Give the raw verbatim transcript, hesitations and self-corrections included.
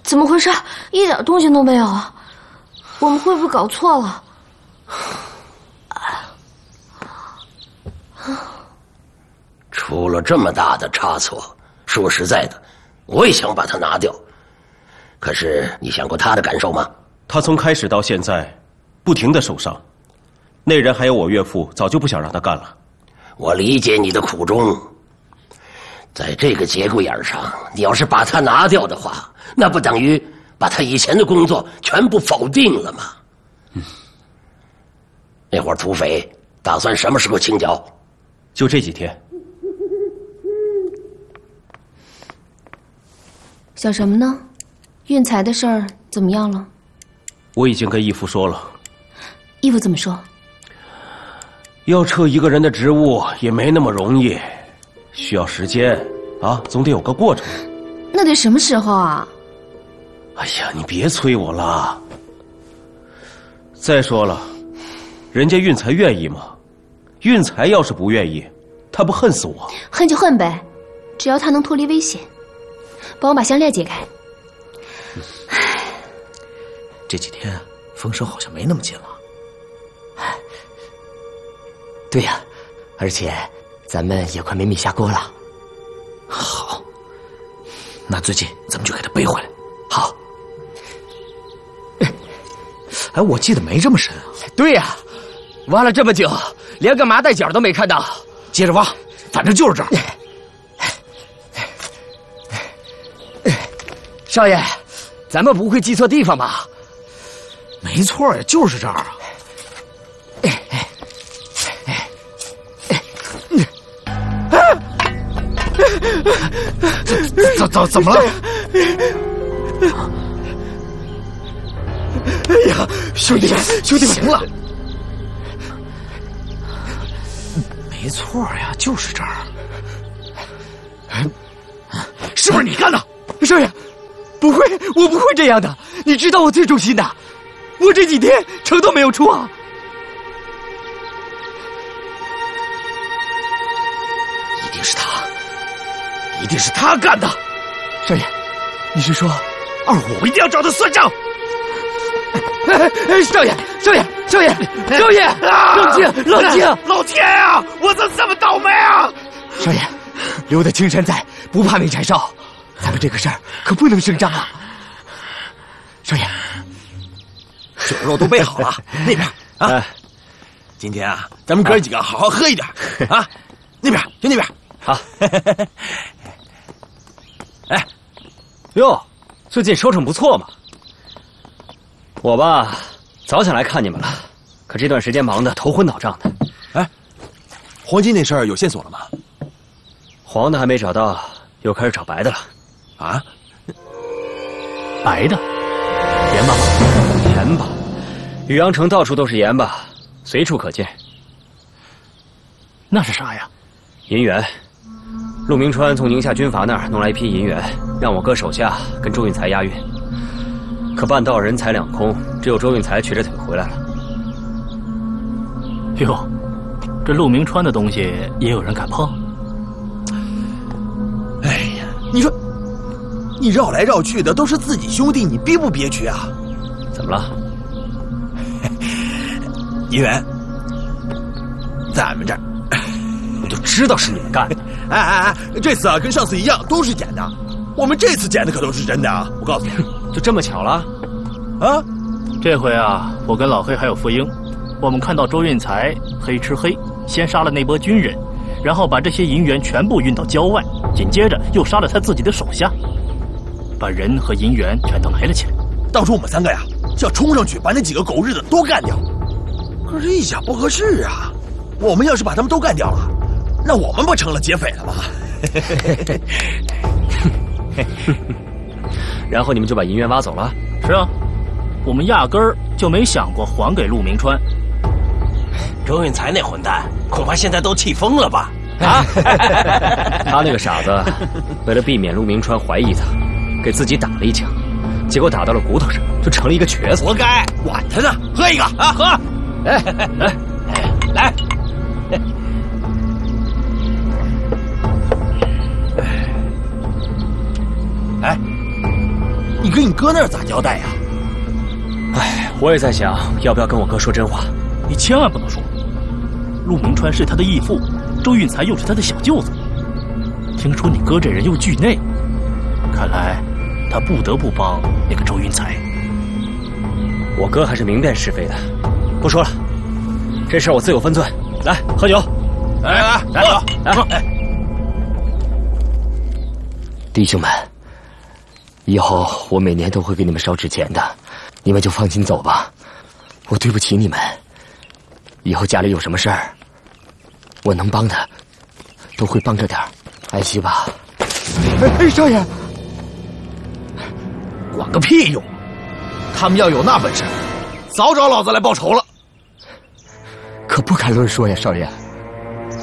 怎么回事？一点动静都没有啊！我们会不会搞错了？ 出了这么大的差错，说实在的，我也想把他拿掉。可是你想过他的感受吗？ 他从开始到现在，不停的受伤。那人还有我岳父，早就不想让他干了。 我理解你的苦衷。在这个节骨眼上，你要是把他拿掉的话，那不等于把他以前的工作全部否定了吗？嗯。那伙土匪打算什么时候清剿？ 就这几天。 想什么呢？运财的事儿怎么样了？ 我已经跟义父说了。 义父怎么说？ 要撤一个人的职务也没那么容易，需要时间啊，总得有个过程。 那得什么时候啊？ 哎呀，你别催我了。再说了，人家运财愿意吗？运财要是不愿意，他不恨死我？ 恨就恨呗，只要他能脱离危险。帮我把项链解开。 这几天风声好像没那么紧了。对呀，而且咱们也快没米下锅了。好，那最近咱们就给他背回来。好。哎，我记得没这么深啊。 对呀，挖了这么久，连个麻袋角都没看到。 接着挖，反正就是这儿。 少爷，咱们不会记错地方吧？ 没错呀，就是这儿啊。怎怎怎么了？ 哎呀，兄弟们，兄弟们， 行了。没错呀，就是这儿。是不是你干的？ 少爷，不会，我不会这样的。你知道我最忠心的，我这几天城都没有出啊。 一定是他，一定是他干的。 少爷，你是说二虎？我一定要找他算账。 少爷，少爷，少爷，少爷，冷静，冷静！ 老天啊，我怎么这么倒霉啊！ 少爷，留得青山在，不怕没柴烧。咱们这个事儿可不能声张啊！少爷， 酒肉都备好了，那边啊，今天啊，咱们哥几个好好喝一点啊！那边，就那边。 好。哎，哟，最近收成不错嘛。我吧，早想来看你们了，可这段时间忙得头昏脑胀的。 哎，黄金那事儿有线索了吗？ 黄的还没找到，又开始找白的了。 啊？ 白的？盐巴？盐巴？雨阳城到处都是盐巴，随处可见。 那是啥呀？ 银元。陆明川从宁夏军阀那儿弄来一批银元，让我哥手下跟周运才押运。可半道人财两空，只有周运才瘸着腿回来了。 哟，这陆明川的东西也有人敢碰？ 哎呀，你说，你绕来绕去的都是自己兄弟，你憋不憋屈啊？ 怎么了？ 银元，咱们这儿， 我就知道是你们干的。 哎哎哎，这次啊跟上次一样，都是捡的。我们这次捡的可都是真的啊！我告诉你， 就这么巧了？ 啊，这回啊，我跟老黑还有傅英，我们看到周运才黑吃黑，先杀了那波军人，然后把这些银元全部运到郊外，紧接着又杀了他自己的手下，把人和银元全都埋了起来。 当初我们三个呀，就要冲上去把那几个狗日的都干掉。可是一想不合适啊，我们要是把他们都干掉了，那我们不成了劫匪了吗？ 然后你们就把银元挖走了？ 是啊，我们压根儿就没想过还给陆明川。 周运才那混蛋，恐怕现在都气疯了吧？ 啊！他那个傻子，为了避免陆明川怀疑他，给自己打了一枪，结果打到了骨头上，就成了一个瘸子。 活该！ 管他呢，喝一个啊，喝！ 哎来， 来。 哎，你你跟你哥那儿咋交代呀？ 哎，我也在想，要不要跟我哥说真话。 你千万不能说，陆明川是他的义父，周运才又是他的小舅子。听说你哥这人又惧内，看来他不得不帮那个周运才。 我哥还是明辨是非的。不说了，这事儿我自有分寸。来，喝酒。 来来来，喝来！来弟兄们，以后我每年都会给你们烧纸钱的，你们就放心走吧。我对不起你们，以后家里有什么事儿，我能帮的都会帮着点儿，爱惜吧。 哎，少爷，管个屁用！他们要有那本事，早找老子来报仇了。 可不敢乱说呀，少爷。